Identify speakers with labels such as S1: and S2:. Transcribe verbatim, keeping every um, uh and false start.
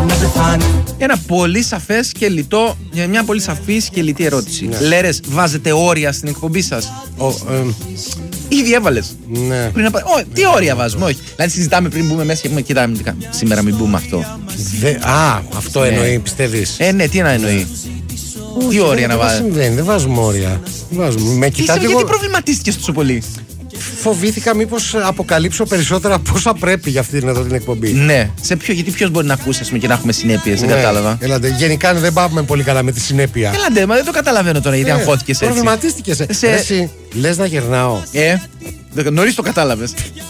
S1: Ένα πολύ σαφές και λιτό, μια πολύ σαφής και λιτή ερώτηση.
S2: Ναι.
S1: Λέρες, βάζετε όρια στην εκπομπή σας?
S2: Ο, ε,
S1: Ήδη έβαλες.
S2: ναι.
S1: Πριν να πα... Ω, τι όρια βάζουμε, όχι. Δηλαδή συζητάμε πριν μπούμε μέσα και πούμε, κοίτα, μην κάνουμε. Σήμερα μην μπούμε αυτό.
S2: Δε, α, αυτό
S1: Ναι.
S2: εννοεί, πιστεύεις?
S1: Ε, ναι, τι να εννοεί.
S2: Όχι,
S1: τι όρια
S2: δεν,
S1: να
S2: δεν
S1: βάζουμε.
S2: συμβαίνει, δεν βάζουμε όρια. Δεν βάζουμε. Με
S1: Τι,
S2: κοιτάτε,
S1: γιατί
S2: εγώ
S1: προβληματίστηκες τόσο πολύ?
S2: φοβήθηκα μήπως αποκαλύψω περισσότερα από όσα πρέπει για αυτήν εδώ την εκπομπή.
S1: Ναι, σε ποιο, γιατί ποιος μπορεί να ακούσει, ας πούμε, και να έχουμε συνέπειες, δεν
S2: Ναι,
S1: κατάλαβα.
S2: Έλατε, γενικά δεν πάμε πολύ καλά με τη συνέπεια.
S1: Έλαντε, μα δεν το καταλαβαίνω τώρα γιατί
S2: Ε,
S1: αγχώθηκες έτσι.
S2: Προβληματίστηκες.
S1: Σε-
S2: Εσύ λες να γερνάω.
S1: Ε, νωρίς το κατάλαβες.